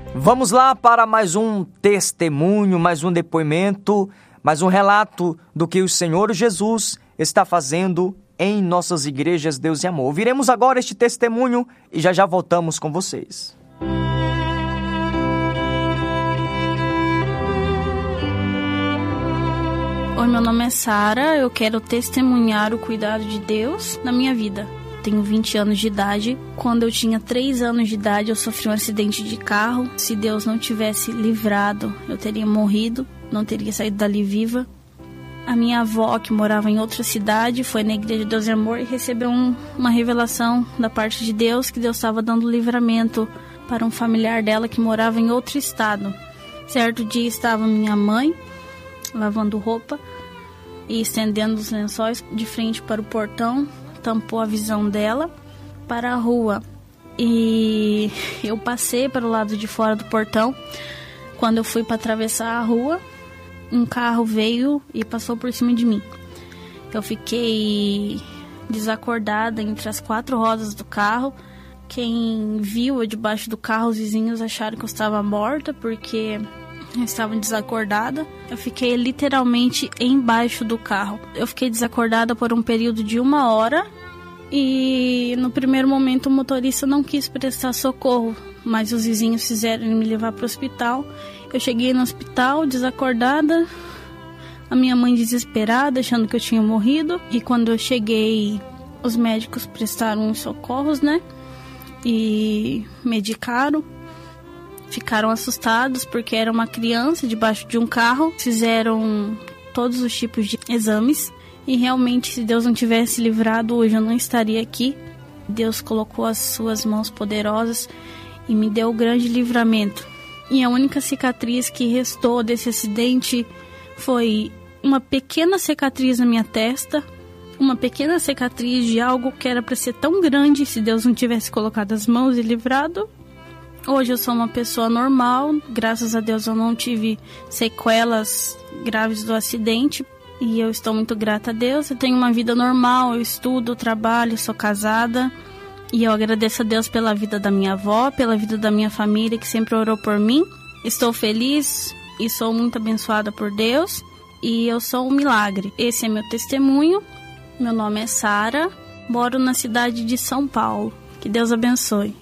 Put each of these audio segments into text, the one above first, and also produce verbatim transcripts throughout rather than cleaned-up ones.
Vamos lá para mais um testemunho, mais um depoimento, mais um relato do que o Senhor Jesus está fazendo em nossas igrejas Deus e Amor. Ouviremos agora este testemunho e já já voltamos com vocês. Oi, meu nome é Sara, eu quero testemunhar o cuidado de Deus na minha vida. Tenho vinte anos de idade. Quando eu tinha três anos de idade, eu sofri um acidente de carro. Se Deus não tivesse livrado, eu teria morrido, não teria saído dali viva. A minha avó, que morava em outra cidade, foi na Igreja de Deus e Amor e recebeu um, uma revelação da parte de Deus que Deus estava dando livramento para um familiar dela que morava em outro estado. Certo dia estava minha mãe lavando roupa e estendendo os lençóis de frente para o portão, tampou a visão dela para a rua. E eu passei para o lado de fora do portão. Quando eu fui para atravessar a rua, um carro veio e passou por cima de mim. Eu fiquei desacordada entre as quatro rodas do carro. Quem viu eu debaixo do carro, os vizinhos acharam que eu estava morta porque eu estava desacordada. Eu fiquei literalmente embaixo do carro. Eu fiquei desacordada por um período de uma hora. E no primeiro momento o motorista não quis prestar socorro, mas os vizinhos fizeram me levar para o hospital. Eu cheguei no hospital desacordada, a minha mãe desesperada, achando que eu tinha morrido. E quando eu cheguei, os médicos prestaram os socorros, né? E medicaram. Ficaram assustados porque era uma criança debaixo de um carro. Fizeram todos os tipos de exames. E realmente, se Deus não tivesse livrado, hoje eu não estaria aqui. Deus colocou as suas mãos poderosas e me deu o grande livramento. E a única cicatriz que restou desse acidente foi uma pequena cicatriz na minha testa. Uma pequena cicatriz de algo que era para ser tão grande se Deus não tivesse colocado as mãos e livrado. Hoje eu sou uma pessoa normal, graças a Deus eu não tive sequelas graves do acidente e eu estou muito grata a Deus. Eu tenho uma vida normal, eu estudo, trabalho, sou casada e eu agradeço a Deus pela vida da minha avó, pela vida da minha família que sempre orou por mim. Estou feliz e sou muito abençoada por Deus e eu sou um milagre. Esse é meu testemunho. Meu nome é Sara, moro na cidade de São Paulo. Que Deus abençoe.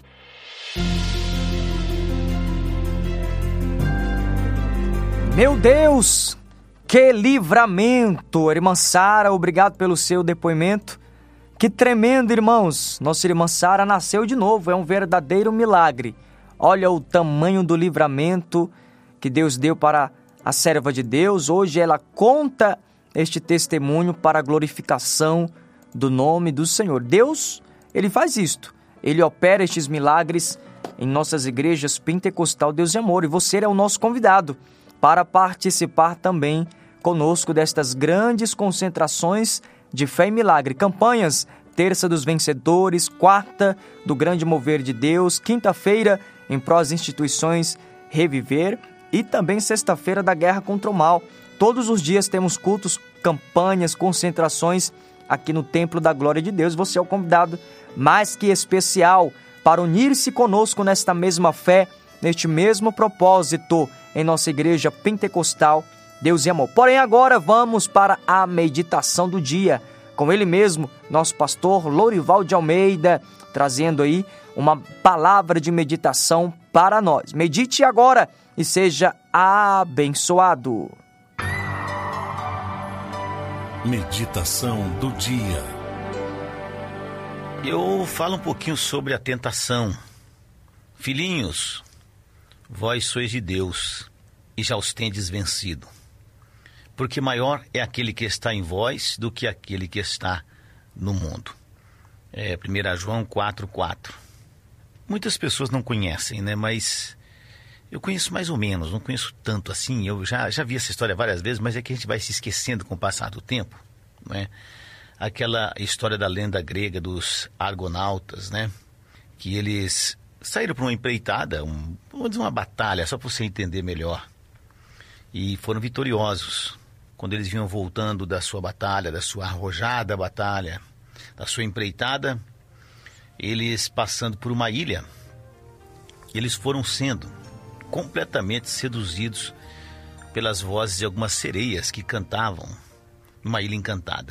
Meu Deus, que livramento! Irmã Sara, obrigado pelo seu depoimento. Que tremendo, irmãos! Nossa irmã Sara nasceu de novo, é um verdadeiro milagre. Olha o tamanho do livramento que Deus deu para a serva de Deus. Hoje ela conta este testemunho para a glorificação do nome do Senhor. Deus, Ele faz isto. Ele opera estes milagres em nossas igrejas Pentecostal Deus e Amor. E você é o nosso convidado para participar também conosco destas grandes concentrações de fé e milagre. Campanhas, terça dos vencedores, quarta do grande mover de Deus, quinta-feira em prol das instituições Reviver e também sexta-feira da guerra contra o mal. Todos os dias temos cultos, campanhas, concentrações aqui no Templo da Glória de Deus. Você é o convidado mais que especial para unir-se conosco nesta mesma fé, neste mesmo propósito em nossa igreja pentecostal Deus e Amor. Porém, agora vamos para a meditação do dia, com ele mesmo, nosso pastor Lourival de Almeida, trazendo aí uma palavra de meditação para nós. Medite agora e seja abençoado. Meditação do dia. Eu falo um pouquinho sobre a tentação. Filhinhos, vós sois de Deus e já os tendes vencido. Porque maior é aquele que está em vós do que aquele que está no mundo. É primeira João quatro, quatro. Muitas pessoas não conhecem, né? Mas eu conheço mais ou menos, não conheço tanto assim. Eu já, já vi essa história várias vezes, mas é que a gente vai se esquecendo com o passar do tempo, não é? Aquela história da lenda grega dos argonautas, né? Que eles saíram para uma empreitada, um, vamos dizer uma batalha, só para você entender melhor. E foram vitoriosos. Quando eles vinham voltando da sua batalha, da sua arrojada batalha, da sua empreitada, eles passando por uma ilha, eles foram sendo completamente seduzidos pelas vozes de algumas sereias que cantavam numa ilha encantada.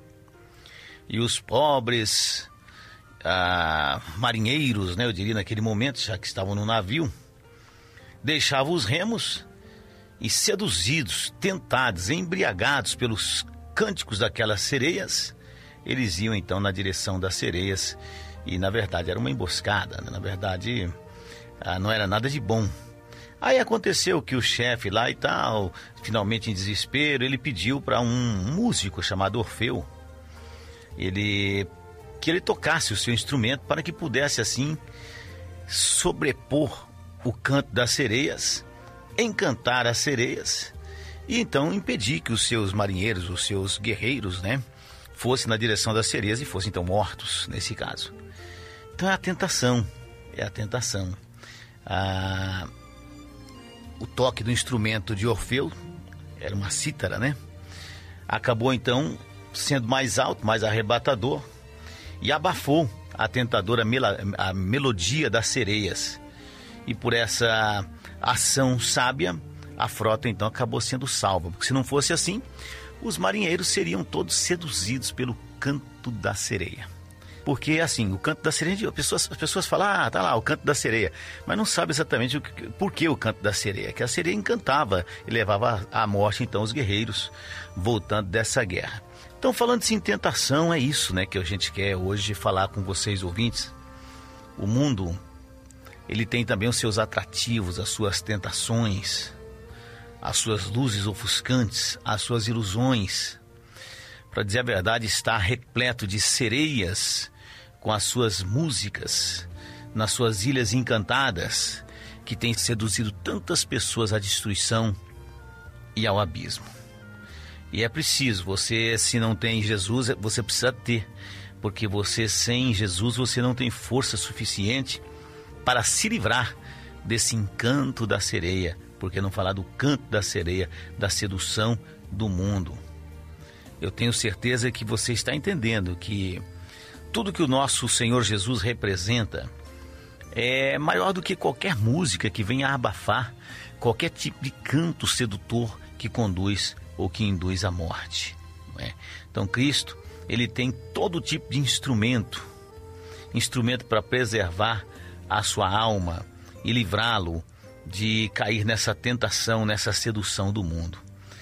E os pobres ah, marinheiros, né, eu diria naquele momento, já que estavam no navio, deixavam os remos e, seduzidos, tentados, embriagados pelos cânticos daquelas sereias, eles iam então na direção das sereias. E na verdade era uma emboscada, né? Na verdade ah, não era nada de bom. Aí aconteceu que o chefe lá e tal, finalmente em desespero, ele pediu para um músico chamado Orfeu, ele, que ele tocasse o seu instrumento para que pudesse assim sobrepor o canto das sereias, encantar as sereias e então impedir que os seus marinheiros, os seus guerreiros, né, fossem na direção das sereias e fossem então mortos nesse caso. Então é a tentação, é a tentação. Ah, o toque do instrumento de Orfeu, era uma cítara, né? Acabou então sendo mais alto, mais arrebatador e abafou a tentadora mel- a melodia das sereias. E por essa ação sábia, a frota então acabou sendo salva. Porque se não fosse assim, os marinheiros seriam todos seduzidos pelo canto da sereia. Porque assim, o canto da sereia, as pessoas, as pessoas falam, ah, tá lá, o canto da sereia. Mas não sabe exatamente o que, por que o canto da sereia. Que a sereia encantava e levava à morte então os guerreiros voltando dessa guerra. Então, falando-se em tentação, é isso, né, que a gente quer hoje falar com vocês, ouvintes. O mundo, ele tem também os seus atrativos, as suas tentações, as suas luzes ofuscantes, as suas ilusões. Para dizer a verdade, está repleto de sereias com as suas músicas, nas suas ilhas encantadas, que tem seduzido tantas pessoas à destruição e ao abismo. E é preciso, você, se não tem Jesus, você precisa ter, porque você, sem Jesus, você não tem força suficiente para se livrar desse encanto da sereia, porque não falar do canto da sereia, da sedução do mundo. Eu tenho certeza que você está entendendo que tudo que o nosso Senhor Jesus representa é maior do que qualquer música que venha a abafar qualquer tipo de canto sedutor que conduz ou que induz à morte, não é? Então Cristo, ele tem todo tipo de instrumento, instrumento para preservar a sua alma e livrá-lo de cair nessa tentação, nessa sedução do mundo.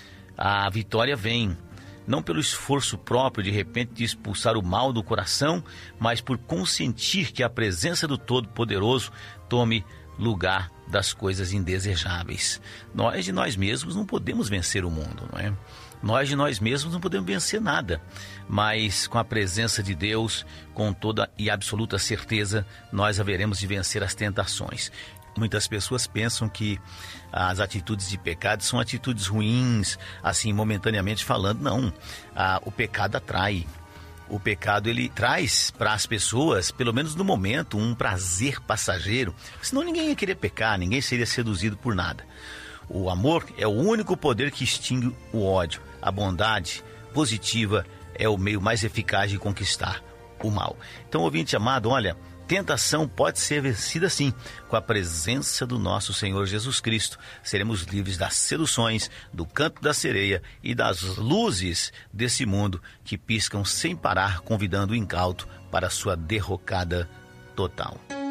A vitória vem não pelo esforço próprio de repente de expulsar o mal do coração, mas por consentir que a presença do Todo-Poderoso tome lugar das coisas indesejáveis. Nós de nós mesmos não podemos vencer o mundo, não é? Nós de nós mesmos não podemos vencer nada, mas com a presença de Deus, com toda e absoluta certeza, nós haveremos de vencer as tentações. Muitas pessoas pensam que as atitudes de pecado são atitudes ruins, assim, momentaneamente falando. Não, ah, o pecado atrai. O pecado, ele traz para as pessoas, pelo menos no momento, um prazer passageiro. Senão ninguém ia querer pecar, ninguém seria seduzido por nada. O amor é o único poder que extingue o ódio. A bondade positiva é o meio mais eficaz de conquistar o mal. Então, ouvinte amado, olha, tentação pode ser vencida sim, com a presença do nosso Senhor Jesus Cristo. Seremos livres das seduções, do canto da sereia e das luzes desse mundo que piscam sem parar, convidando o incauto para a sua derrocada total.